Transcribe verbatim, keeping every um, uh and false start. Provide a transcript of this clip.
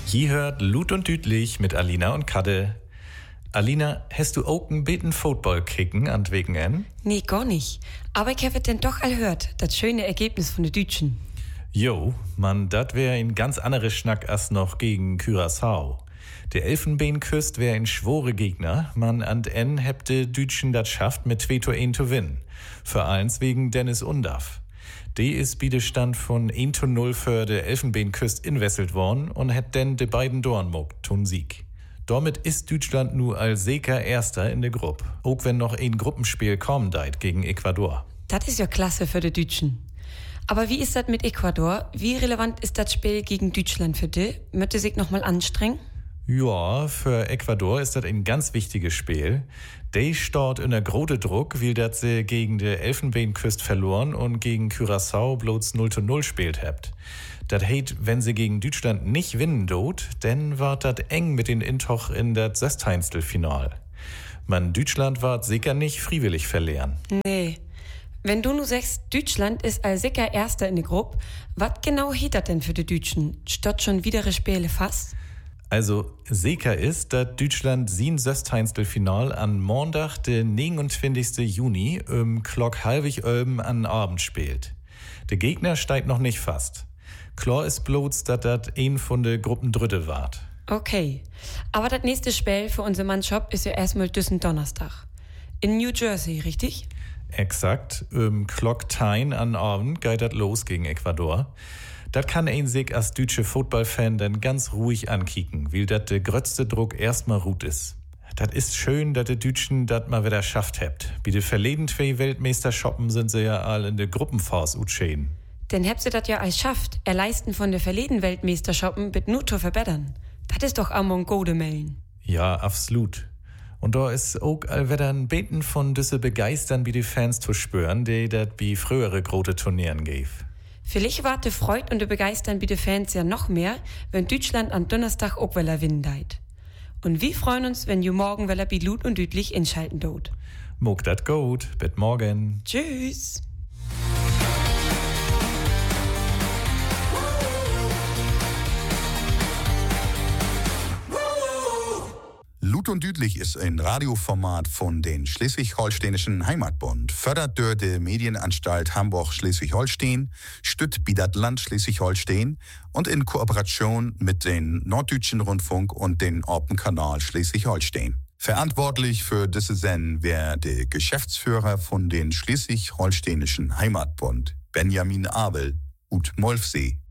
Je hört Lut und Dütlich mit Alina und Kadde. Alina, hast du auch ein bisschen Football kicken an wegen an? Nee, gar nicht. Aber ich habe denn doch all hört, das schöne Ergebnis von den Deutschen. Jo, man, dat wär ein ganz anderer Schnack als noch gegen Curaçao. Der Elfenbeinküst wär ein schwore Gegner. Man an en hebte Dütschen dat schafft mit zwei zu eins zu gewinnen. Für eins wegen Dennis Undaff. Die ist Biedestand von eins zu null für de Elfenbeinküst inwesselt worden und hat denn de beiden Dornmuck tun Sieg. Damit ist Deutschland nu als sicher Erster in der Gruppe, auch wenn noch ein Gruppenspiel kommen deit gegen Ecuador. Das ist ja klasse für die Deutschen. Aber wie ist das mit Ecuador? Wie relevant ist das Spiel gegen Deutschland für dich? Möchte sich nochmal anstrengen? Ja, für Ecuador ist das ein ganz wichtiges Spiel. Die steht in der große Druck, weil dat sie gegen die Elfenbeinküst verloren und gegen Curaçao bloß null zu null spielt habt. Das heißt, wenn sie gegen Deutschland nicht winnen dort, dann war das eng mit den Intoch in das Sechzehntelfinal. Man, Deutschland war sicher nicht freiwillig verlieren. Nee. Wenn du nur sagst, Deutschland ist als sicher Erster in der Gruppe, was genau hielt das denn für die Deutschen? Statt schon wieder Spiele fast? Also, sicher ist, dass Deutschland sein Sechzehntelfinal an Montag, den neunundzwanzigsten Juni, um Glock halbig oben an Abend spielt. Der Gegner steigt noch nicht fast. Klar ist bloß, dass das ein von der Gruppen Dritte wart. Okay. Aber das nächste Spiel für unsere Mannschaft ist ja erstmal diesen Donnerstag. In New Jersey, richtig? Exakt. Um Glock zehn an Abend geht das los gegen Ecuador. Das kann ein sich als deutsche Footballfan dann ganz ruhig ankicken, weil das der größte Druck erstmal ruht ist. Das ist schön, dass die Deutschen das mal wieder schafft habt. Wie die verleden zwei Weltmeisterschaften sind sie ja all in der Gruppenphase utschäden. Denn habt ihr das ja als schafft, erleisten von der verleden Weltmeisterschaften mit nur zu verbessern. Das ist doch am gode melden. Ja, absolut. Und da ist auch allwetter ein Beten von düsse begeistern, wie die Fans zu spüren, die das wie frühere große Turnieren gäf. Vielleicht warte Freud und begeistern wie die Fans ja noch mehr, wenn Deutschland am Donnerstag auch weller winnen deit. Und wir freuen uns, wenn ihr morgen weller wie Lut und Dütlich inschalten dort. Mog dat gut, bis morgen. Tschüss. Lut und Dütlich ist ein Radioformat von den Schleswig-Holsteinischen Heimatbund, fördert durch die Medienanstalt Hamburg-Schleswig-Holstein, stützt das Land Schleswig-Holstein und in Kooperation mit den Norddeutschen Rundfunk und den Orpenkanal Schleswig-Holstein. Verantwortlich für diese Sendung wäre der Geschäftsführer von den Schleswig-Holsteinischen Heimatbund, Benjamin Abel, ut Molfsee.